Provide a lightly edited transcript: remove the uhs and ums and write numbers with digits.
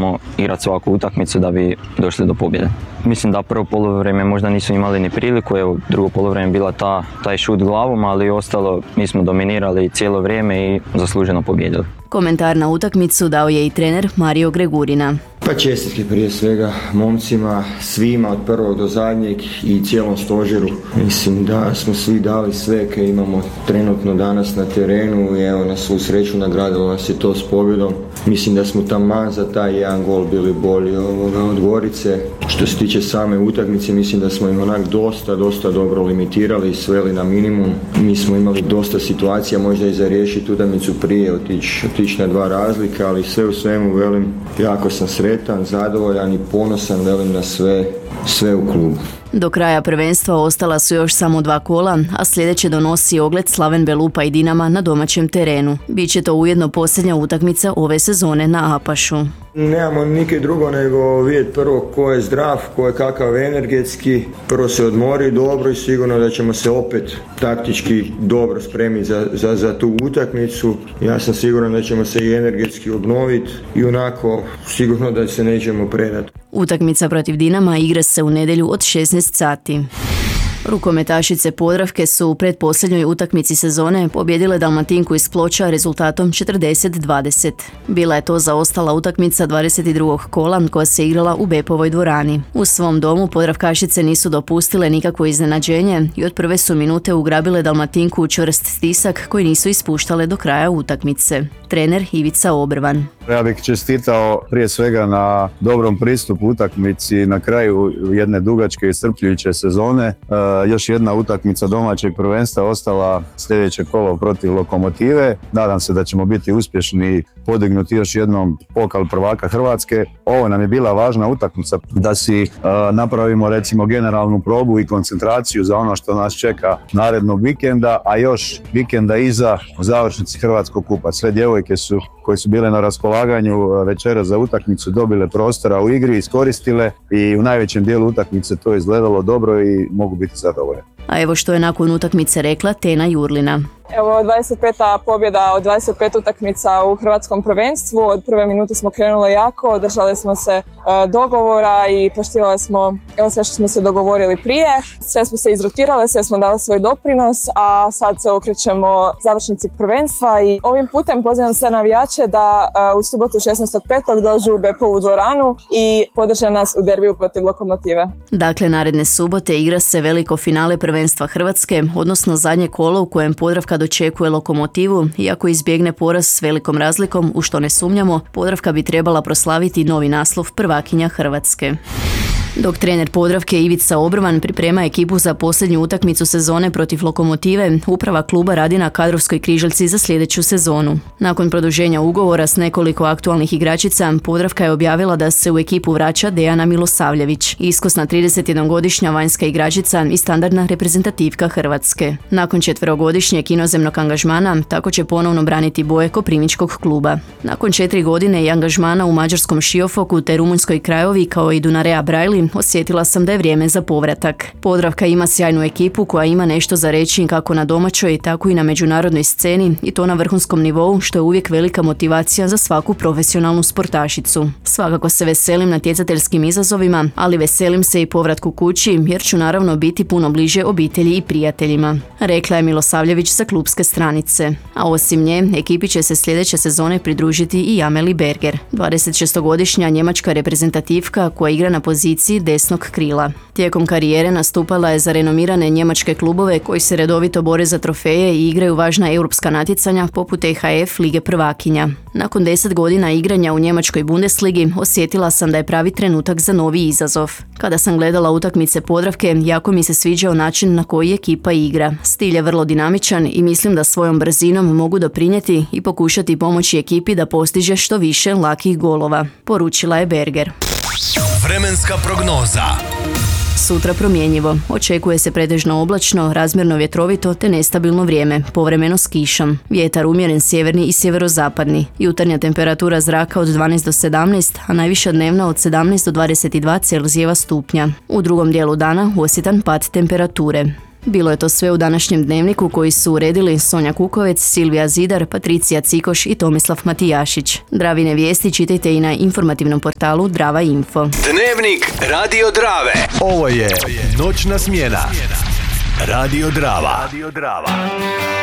moramo igrati svaku utakmicu da bi došli do pobjede. Mislim da prvo poluvreme možda nisu imali ni priliku, evo drugo poluvreme bila taj šut glavom, ali ostalo mi smo dominirali cijelo vrijeme i zasluženo pobijedili. Komentar na utakmicu dao je i trener Mario Gregurina. Pa čestitke prije svega momcima, svima od prvog do zadnjeg i cijelom stožeru. Mislim da smo svi dali sve koje imamo trenutno danas na terenu i evo na svu sreću nagradilo nas je to s pobjedom. Mislim da smo taman za taj jedan gol bili bolji od Gorice. Što se tiče same utakmice, mislim da smo im onak dosta dobro limitirali i sveli na minimum. Mi smo imali dosta situacija, možda i za riješiti utakmicu prije, otići na 2 razlike, ali sve u svemu velim, jako sam sretan, zadovoljan i ponosan velim na sve u klubu. Do kraja prvenstva ostala su još samo 2 kola, a sljedeće donosi ogled Slaven Belupa i Dinama na domaćem terenu. Biće to ujedno posljednja utakmica ove sezone na Apašu. Nemamo nikaj drugo nego vidjeti prvo ko je zdrav, ko je kakav energetski, prvo se odmori dobro i sigurno da ćemo se opet taktički dobro spremiti za tu utakmicu. Ja sam siguran da ćemo se i energetski obnoviti i onako sigurno da se nećemo predati. Utakmica protiv Dinama igra se u nedjelju od 16 sati. Rukometašice Podravke su u pretposljednjoj utakmici sezone pobijedile Dalmatinku iz Ploča rezultatom 40-20. Bila je to zaostala utakmica 22. kola koja se igrala u Bepovoj dvorani. U svom domu Podravkašice nisu dopustile nikakvo iznenađenje i od prve su minute ugrabile Dalmatinku u čvrst stisak koji nisu ispuštale do kraja utakmice. Trener Ivica Obrvan. Ja bih čestitao prije svega na dobrom pristupu utakmici na kraju jedne dugačke i iscrpljujuće sezone. Još jedna utakmica domaćeg prvenstva ostala sljedeće kolo protiv Lokomotive. Nadam se da ćemo biti uspješni podignuti još jednom pokal prvaka Hrvatske. Ovo nam je bila važna utakmica da si napravimo recimo generalnu probu i koncentraciju za ono što nas čeka narednog vikenda, a još vikenda iza u završnici Hrvatskog kupa. Sve djevojke koje su bile na raspolaganju večera za utakmicu dobile prostora u igri, iskoristile i u najvećem dijelu utakmice to izgledalo dobro i mogu biti zadovoljni. A evo što je nakon utakmice rekla Tena Jurlina. Evo 25. pobjeda od 25 utakmica u hrvatskom prvenstvu. Od prve minute smo krenuli jako, držali smo se dogovora i poštivali smo sve što smo se dogovorili prije. Sve smo se izrotirali, sve smo dali svoj doprinos, a sad se okrećemo završnici prvenstva i ovim putem pozivam sve navijače da u subotu 16.5. dođu u Bepovu dvoranu i podrže nas u derbiju protiv Lokomotive. Dakle, naredne subote igra se veliko finale prvenstva Hrvatske, odnosno zadnje kolo u kojem Podravka dočekuje Lokomotivu, iako izbjegne poraz s velikom razlikom, u što ne sumnjamo, Podravka bi trebala proslaviti novi naslov prvakinja Hrvatske. Dok trener Podravke Ivica Obrvan priprema ekipu za posljednju utakmicu sezone protiv Lokomotive, uprava kluba radi na kadrovskoj križaljci za sljedeću sezonu. Nakon produženja ugovora s nekoliko aktualnih igračica, Podravka je objavila da se u ekipu vraća Dejana Milosavljević, iskusna 31-godišnja vanjska igračica i standardna reprezentativka Hrvatske. Nakon 4-godišnjeg inozemnog angažmana, tako će ponovno braniti boje koprivničkog kluba. Nakon 4 godine i angažmana u mađarskom Šiofoku te rumunjskoj Krajovi kao i Dunarea Brajli, osjetila sam da je vrijeme za povratak. Podravka ima sjajnu ekipu koja ima nešto za reći kako na domaćoj, tako i na međunarodnoj sceni i to na vrhunskom nivou, što je uvijek velika motivacija za svaku profesionalnu sportašicu. Svakako se veselim natjecateljskim izazovima, ali veselim se i povratku kući jer ću naravno biti puno bliže obitelji i prijateljima, rekla je Milosavljević za klubske stranice. A osim nje, ekipi će se sljedeće sezone pridružiti i Ameli Berger, 26-godišnja njemačka reprezentativka koja igra na poziciji desnog krila. Tijekom karijere nastupala je za renomirane njemačke klubove koji se redovito bore za trofeje i igraju važna europska natjecanja poput EHF Lige prvakinja. Nakon 10 godina igranja u njemačkoj Bundesligi osjetila sam da je pravi trenutak za novi izazov. Kada sam gledala utakmice Podravke, jako mi se sviđao način na koji ekipa igra. Stil je vrlo dinamičan i mislim da svojom brzinom mogu doprinijeti i pokušati pomoći ekipi da postiže što više lakih golova, poručila je Berger. Vremenska prognoza. Sutra promjenjivo. Očekuje se pretežno oblačno, razmjerno vjetrovito te nestabilno vrijeme, povremeno s kišom. Vjetar umjeren sjeverni i sjeverozapadni. Jutarnja temperatura zraka od 12 do 17, a najviša dnevna od 17 do 22 Celzijeva stupnja. U drugom dijelu dana osjetan pad temperature. Bilo je to sve u današnjem dnevniku koji su uredili Sonja Kukovec, Silvija Zidar, Patricija Cikoš i Tomislav Matijašić. Dravine vijesti čitajte i na informativnom portalu Drava Info. Dnevnik Radio Drave. Ovo je noćna smjena. Radio Drava.